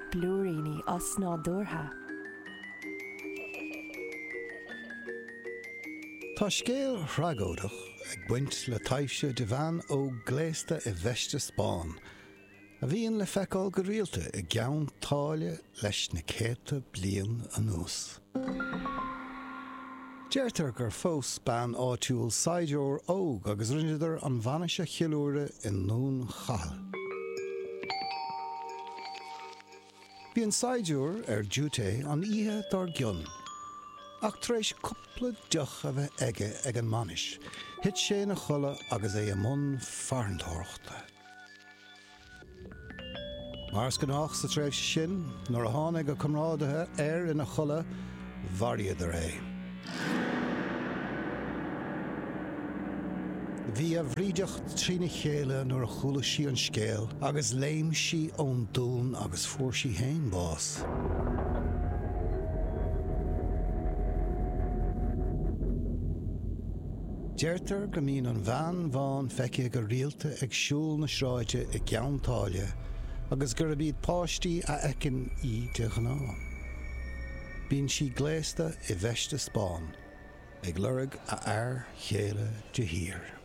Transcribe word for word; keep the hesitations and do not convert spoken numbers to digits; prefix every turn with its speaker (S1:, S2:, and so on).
S1: blúiríní os nádúrtha.
S2: Tá scéal ragódach ag buint le taimhse de bhean ó gléasta i bheiste Spáin, a bhíonn le feiceáil go rialta i gceann táille leis na céta bliain anuas. Deirtear gur fós ban áitiúil Saideor óg agus rinneadar an bhainise chiúire in nún chall. Bhíonn Saideor ar dúté an ihe dar gion, ach tar éis cúpla deach a bheith aige ag an manis, hit sé na chola agus é an món farntóireachta. Mars gnách sa tréimh sin, nuair a tháinig go comrádathe air ina chola, bhariad ar é. Bhí a bhrídeach trína chéile nuair a chuala sí an scéal, agus léim sí ón dún agus fuair sí héin bás. Deirtear go mbíonn an bhean bháin feice go rialta ag siúl na sráide i gceann táille, agus gur bíad páistí a eicin í de gná. Bíonn sí gléasta i bheiste Spáin, ag lorg a air chéile de hir.